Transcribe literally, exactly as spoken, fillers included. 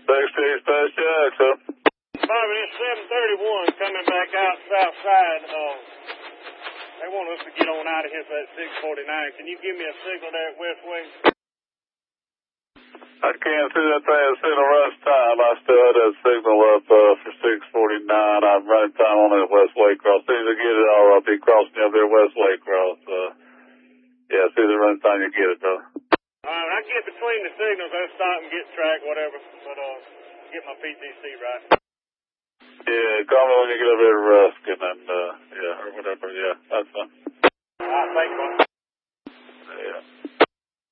sixteen Space Jackson. Bobby, it's seven thirty-one coming back out south side. Uh, they want us to get on out of here for that six forty-nine. Can you give me a signal there at West Wing? I can't see that thing at signal rush time. I still had that signal up uh, for six forty-nine. I'm running time on that West Waycross. As soon as I get it, I'll, I'll be crossing up there West Waycross. Uh, yeah, as soon as I run time, you get it, though. All right, I get between the signals. I'll stop and get track, whatever. But uh, get my P T C right. Yeah, call me when you get up there to Ruskin and, uh, yeah, or whatever. Yeah, that's fine. All right, thanks, man.